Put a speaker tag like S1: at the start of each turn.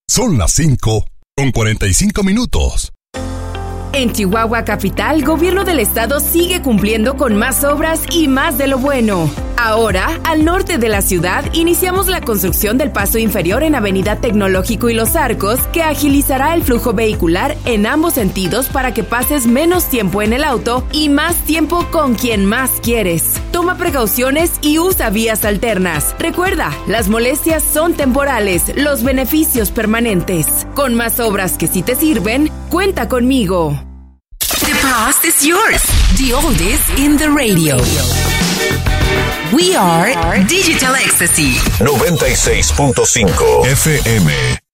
S1: Son las 5:45.
S2: En Chihuahua Capital, Gobierno del Estado sigue cumpliendo con más obras y más de lo bueno. Ahora, al norte de la ciudad, iniciamos la construcción del paso inferior en Avenida Tecnológico y Los Arcos, que agilizará el flujo vehicular en ambos sentidos para que pases menos tiempo en el auto y más tiempo con quien más quieres. Toma precauciones y usa vías alternas. Recuerda, las molestias son temporales, los beneficios permanentes. Con más obras que sí te sirven, cuenta conmigo.
S3: The past is yours. The oldest in the radio. We are Digital Ecstasy
S1: 96.5 FM.